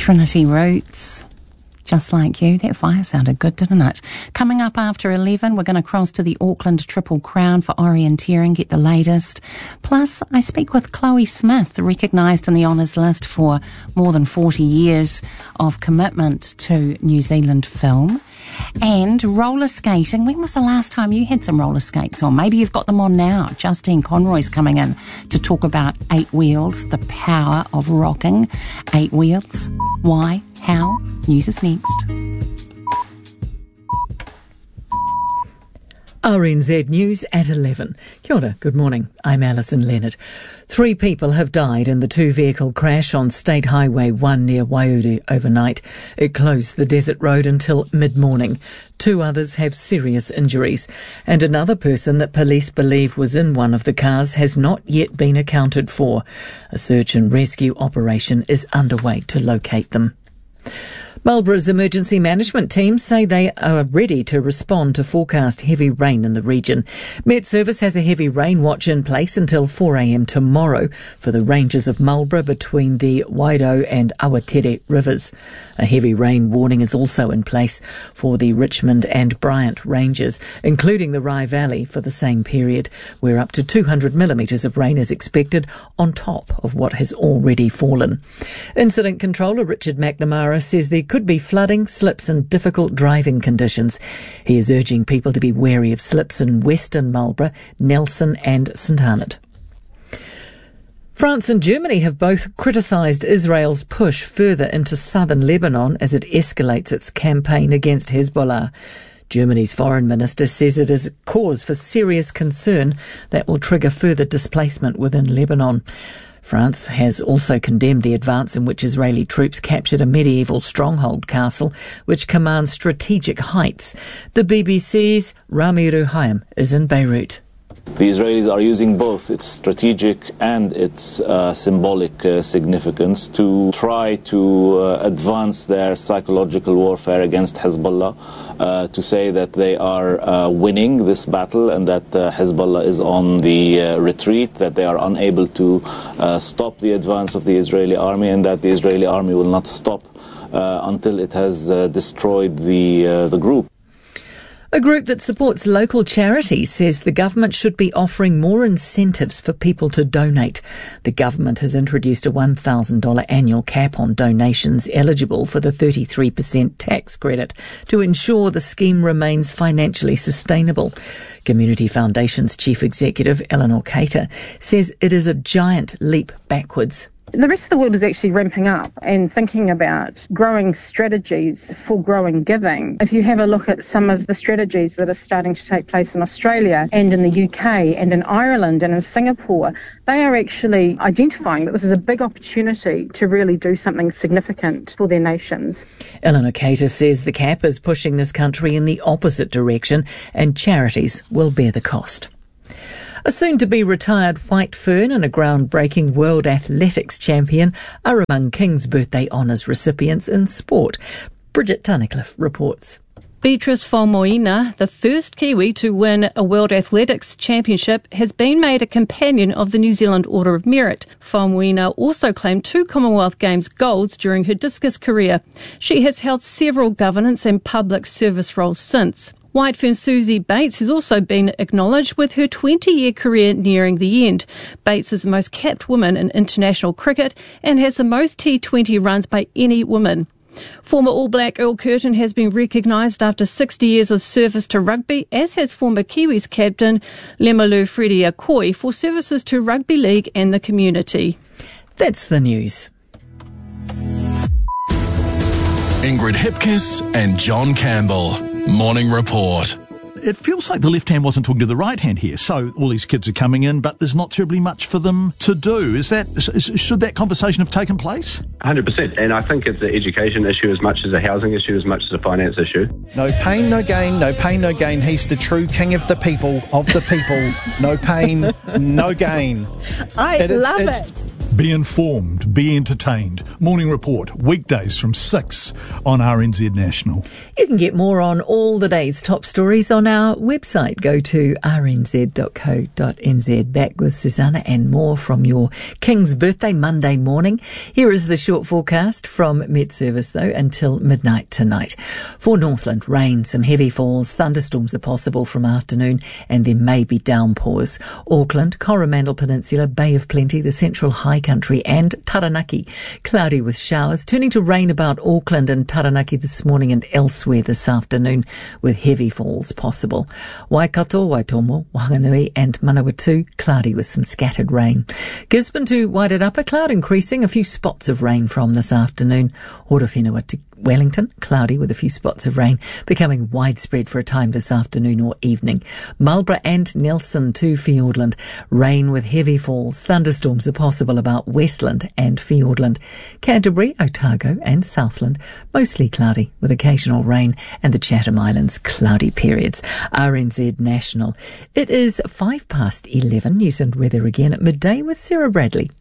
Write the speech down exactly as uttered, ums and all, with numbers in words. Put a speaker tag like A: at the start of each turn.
A: Trinity Roots. Just like you. That fire sounded good, didn't it? Coming up after eleven, we're going to cross to the Auckland Triple Crown for orienteering, get the latest. Plus, I speak with Chloe Smith, recognised in the honours list for more than forty years of commitment to New Zealand film. And roller skating. When was the last time you had some roller skates on? Maybe you've got them on now. Justine Conroy's coming in to talk about eight wheels, the power of rocking eight wheels. Why? How? News is next.
B: R N Z News at eleven. Kia ora, good morning. I'm Alison Leonard. Three people have died in the two-vehicle crash on State Highway one near Waiuru overnight. It closed the desert road until mid-morning. Two others have serious injuries. And another person that police believe was in one of the cars has not yet been accounted for. A search and rescue operation is underway to locate them. Marlborough's emergency management teams say they are ready to respond to forecast heavy rain in the region. Met Service has a heavy rain watch in place until four a.m. tomorrow for the ranges of Marlborough between the Waido and Awatere rivers. A heavy rain warning is also in place for the Richmond and Bryant ranges, including the Rye Valley for the same period, where up to two hundred millimetres of rain is expected on top of what has already fallen. Incident controller Richard McNamara says there could be flooding, slips and difficult driving conditions. He is urging people to be wary of slips in Western Marlborough, Nelson and St Arnaud. France and Germany have both criticised Israel's push further into southern Lebanon as it escalates its campaign against Hezbollah. Germany's foreign minister says it is cause for serious concern that will trigger further displacement within Lebanon. France has also condemned the advance in which Israeli troops captured a medieval stronghold castle which commands strategic heights. The B B C's Rami Ruhaim is in Beirut.
C: The Israelis are using both its strategic and its uh, symbolic uh, significance to try to uh, advance their psychological warfare against Hezbollah, uh, to say that they are uh, winning this battle and that uh, Hezbollah is on the uh, retreat, that they are unable to uh, stop the advance of the Israeli army, and that the Israeli army will not stop uh, until it has uh, destroyed the, uh, the group.
B: A group that supports local charities says the government should be offering more incentives for people to donate. The government has introduced a one thousand dollars annual cap on donations eligible for the thirty-three percent tax credit to ensure the scheme remains financially sustainable. Community Foundation's chief executive, Eleanor Cater, says it is a giant leap backwards.
D: The rest of the world is actually ramping up and thinking about growing strategies for growing giving. If you have a look at some of the strategies that are starting to take place in Australia and in the U K and in Ireland and in Singapore, they are actually identifying that this is a big opportunity to really do something significant for their nations.
B: Eleanor Cater says the cap is pushing this country in the opposite direction and charities will bear the cost. A soon-to-be retired white fern and a groundbreaking World Athletics champion are among King's Birthday Honours recipients in sport. Bridget Tunnicliffe reports.
E: Beatrice Faumuina, the first Kiwi to win a World Athletics Championship, has been made a companion of the New Zealand Order of Merit. Faumuina also claimed two Commonwealth Games golds during her discus career. She has held several governance and public service roles since. White fern Susie Bates has also been acknowledged with her twenty-year career nearing the end. Bates is the most capped woman in international cricket and has the most T twenty runs by any woman. Former All Black Earl Curtin has been recognised after sixty years of service to rugby, as has former Kiwis captain Lemuelu Freddie Akoi for services to rugby league and the community.
B: That's the news.
F: Ingrid Hipkiss and John Campbell. Morning Report.
G: It feels like the left hand wasn't talking to the right hand here. So all these kids are coming in, but there's not terribly much for them to do. Is that is, should that conversation have taken place?
H: one hundred percent. And I think it's an education issue as much as a housing issue, as much as a finance issue.
I: No pain, no gain, no pain, no gain. He's the true king of the people, of the people. No pain, no gain.
J: I
I: it is,
J: love
I: it's,
J: it.
G: Be informed, be entertained. Morning Report, weekdays from six on R N Z National.
B: You can get more on all the day's top stories on our website. Go to r n z dot co dot n z. Back with Susanna and more from your King's birthday Monday morning. Here is the short forecast from Met Service, though, until midnight tonight. For Northland, rain, some heavy falls, thunderstorms are possible from afternoon, and there may be downpours. Auckland, Coromandel Peninsula, Bay of Plenty, the Central High Country and Taranaki, cloudy with showers, turning to rain about Auckland and Taranaki this morning and elsewhere this afternoon, with heavy falls possible. Waikato, Waitomo, Whanganui and Manawatu, cloudy with some scattered rain. Gisborne to Wairarapa, cloud increasing, a few spots of rain from this afternoon. Horowhenua to Wellington, cloudy with a few spots of rain, becoming widespread for a time this afternoon or evening. Marlborough and Nelson to Fiordland, rain with heavy falls. Thunderstorms are possible about Westland and Fiordland. Canterbury, Otago and Southland, mostly cloudy with occasional rain, and the Chatham Islands, cloudy periods. R N Z National. It is five past eleven. News and weather again at midday with Sarah Bradley.